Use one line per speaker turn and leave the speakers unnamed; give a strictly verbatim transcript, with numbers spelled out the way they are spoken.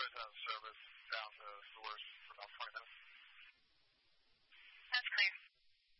always have service down to the source for about